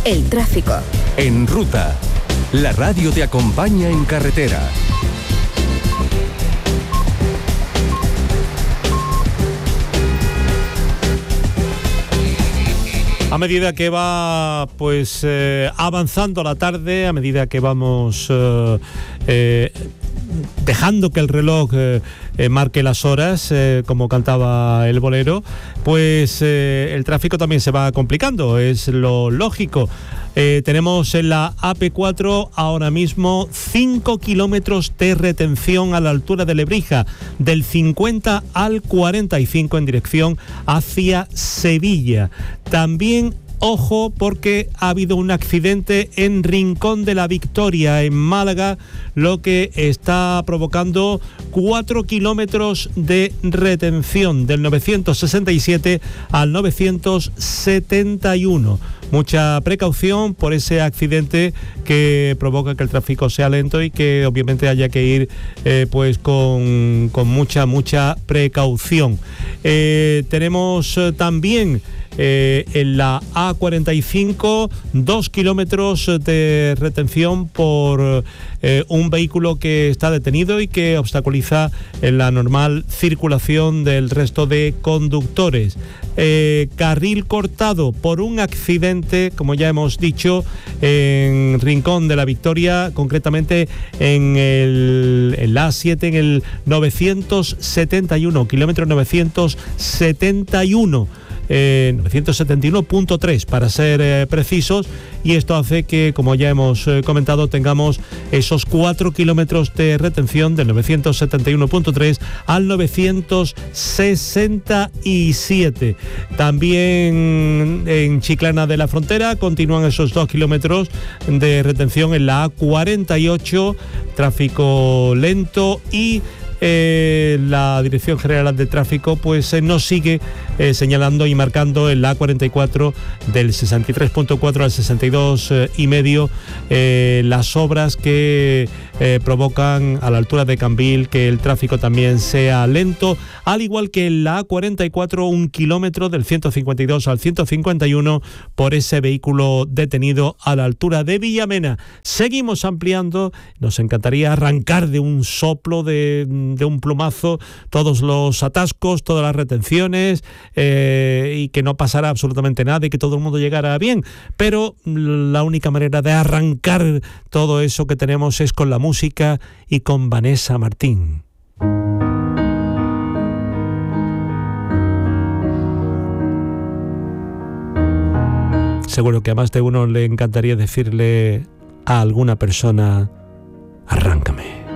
El tráfico. En Ruta, la radio te acompaña en carretera. A medida que va avanzando la tarde, a medida que vamos dejando que el reloj marque las horas, como cantaba el bolero, pues el tráfico también se va complicando, es lo lógico. Tenemos en la AP4 ahora mismo 5 kilómetros de retención a la altura de Lebrija, del 50 al 45 en dirección hacia Sevilla. También ojo, porque ha habido un accidente en Rincón de la Victoria, en Málaga, lo que está provocando 4 kilómetros de retención del 967 al 971. Mucha precaución por ese accidente que provoca que el tráfico sea lento y que obviamente haya que ir con mucha precaución. Tenemos también en la A45 2 kilómetros de retención por un vehículo que está detenido y que obstaculiza la normal circulación del resto de conductores. Carril cortado por un accidente, como ya hemos dicho, en Rincón de la Victoria, concretamente en la A7, en el 971, kilómetro 971. 971.3 para ser precisos, y esto hace que, como ya hemos comentado, tengamos esos 4 kilómetros de retención del 971.3 al 967. También en Chiclana de la Frontera continúan esos 2 kilómetros de retención en la A48, tráfico lento, y la Dirección General de Tráfico nos sigue señalando y marcando en la A44 del 63.4 al 62,5 las obras que provocan a la altura de Cambil que el tráfico también sea lento, al igual que en la A44 1 kilómetro del 152 al 151 por ese vehículo detenido a la altura de Villamena. Seguimos ampliando, nos encantaría arrancar de un soplo, de un plumazo, todos los atascos, todas las retenciones, y que no pasara absolutamente nada y que todo el mundo llegara bien, pero la única manera de arrancar todo eso que tenemos es con la música y con Vanessa Martín. Seguro que a más de uno le encantaría decirle a alguna persona: arráncame.